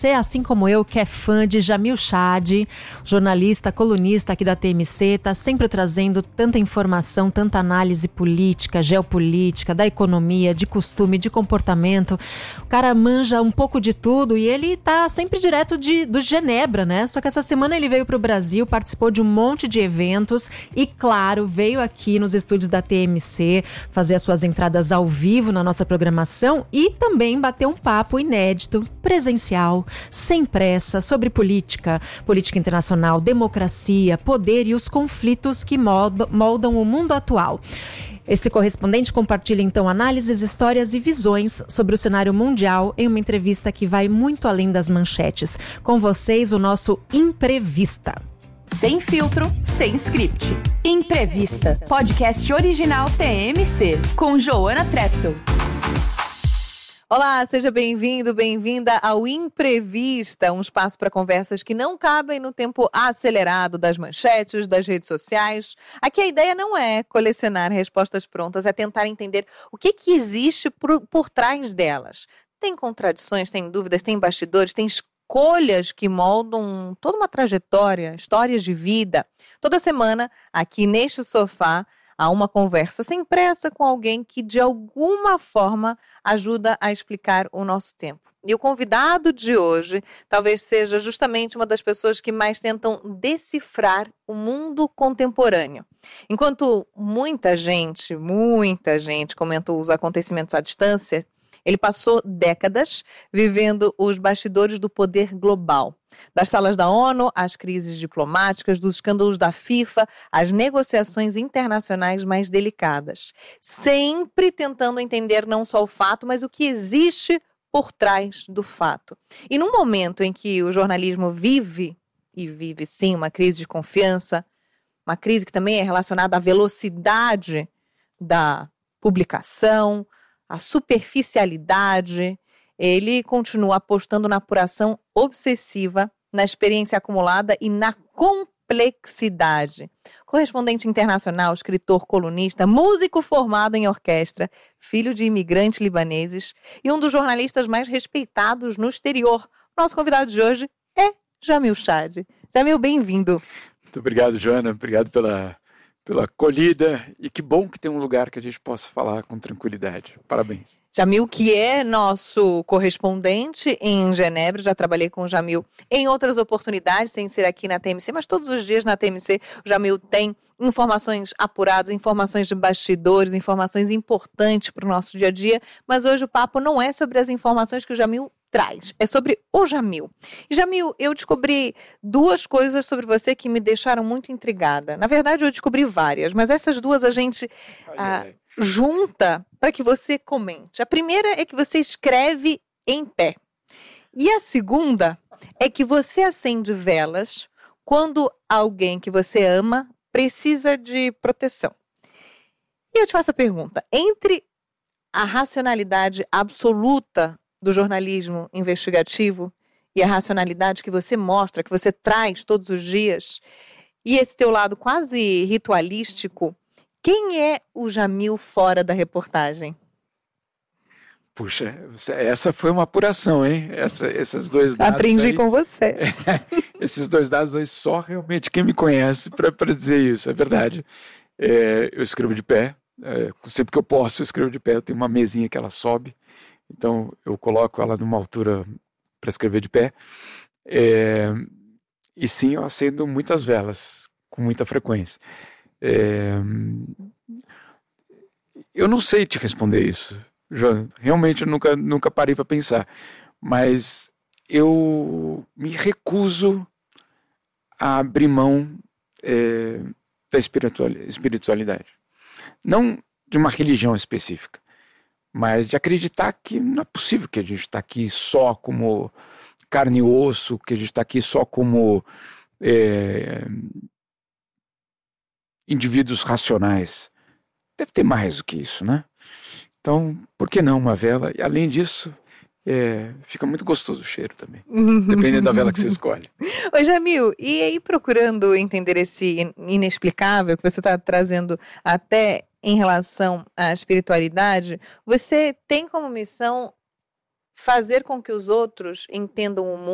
você, assim como eu, que é fã de Jamil Chad, jornalista, colunista aqui da TMC, tá sempre trazendo tanta informação, tanta análise política, geopolítica, da economia, de costume, de comportamento. O cara manja um pouco de tudo e ele tá sempre direto do Genebra, né? Só que essa semana ele veio pro Brasil, participou de um monte de eventos e, claro, veio aqui nos estúdios da TMC fazer as suas entradas ao vivo na nossa programação e também bater um papo inédito, presencial, sem pressa, sobre política internacional, democracia, poder e os conflitos que moldam o mundo atual. Esse correspondente compartilha, então, análises, histórias e visões sobre o cenário mundial em uma entrevista que vai muito além das manchetes. Com vocês, o nosso Imprevista. Sem filtro, sem script. Imprevista, podcast original TMC, com Joana Treptow. Olá, seja bem-vindo, bem-vinda ao Imprevista, um espaço para conversas que não cabem no tempo acelerado das manchetes, das redes sociais. Aqui a ideia não é colecionar respostas prontas, é tentar entender o que existe por trás delas. Tem contradições, tem dúvidas, tem bastidores, tem escolhas que moldam toda uma trajetória, histórias de vida. Toda semana, aqui neste sofá, há uma conversa sem pressa com alguém que, de alguma forma, ajuda a explicar o nosso tempo. E o convidado de hoje talvez seja justamente uma das pessoas que mais tentam decifrar o mundo contemporâneo. Enquanto muita gente comentou os acontecimentos à distância, ele passou décadas vivendo os bastidores do poder global. Das salas da ONU, às crises diplomáticas, dos escândalos da FIFA, às negociações internacionais mais delicadas. Sempre tentando entender não só o fato, mas o que existe por trás do fato. E num momento em que o jornalismo vive sim, uma crise de confiança, uma crise que também é relacionada à velocidade da publicação, à superficialidade, ele continua apostando na apuração obsessiva, na experiência acumulada e na complexidade. Correspondente internacional, escritor, colunista, músico formado em orquestra, filho de imigrantes libaneses e um dos jornalistas mais respeitados no exterior. Nosso convidado de hoje é Jamil Chad. Jamil, bem-vindo. Muito obrigado, Joana. Obrigado pela acolhida e que bom que tem um lugar que a gente possa falar com tranquilidade. Parabéns. Jamil, que é nosso correspondente em Genebra, já trabalhei com o Jamil em outras oportunidades, sem ser aqui na TMC, mas todos os dias na TMC o Jamil tem informações apuradas, informações de bastidores, informações importantes para o nosso dia a dia, mas hoje o papo não é sobre as informações que o Jamil traz, é sobre o Jamil. E Jamil, eu descobri duas coisas sobre você que me deixaram muito intrigada. Na verdade, eu descobri várias, mas essas duas a gente junta para que você comente. A primeira é que você escreve em pé. E a segunda é que você acende velas quando alguém que você ama precisa de proteção. E eu te faço a pergunta, entre a racionalidade absoluta do jornalismo investigativo e a racionalidade que você mostra, que você traz todos os dias, e esse teu lado quase ritualístico, quem é o Jamil fora da reportagem? Puxa, essa foi uma apuração, hein? Esses dois dados. Aprendi aí, com você. Esses dois dados aí, só realmente quem me conhece para dizer isso, é verdade. Eu escrevo de pé, sempre que eu posso eu escrevo de pé, eu tenho uma mesinha que ela sobe, então eu coloco ela numa altura para escrever de pé. E sim, eu acendo muitas velas, com muita frequência. Eu não sei te responder isso, João. Realmente eu nunca parei para pensar. Mas eu me recuso a abrir mão da espiritualidade. Não de uma religião específica, mas de acreditar que não é possível que a gente está aqui só como carne e osso, que a gente está aqui só como indivíduos racionais. Deve ter mais do que isso, né? Então, por que não uma vela? E além disso, fica muito gostoso o cheiro também, dependendo da vela que você escolhe. Ô Jamil, e aí procurando entender esse inexplicável que você está trazendo até em relação à espiritualidade, você tem como missão fazer com que os outros entendam o mundo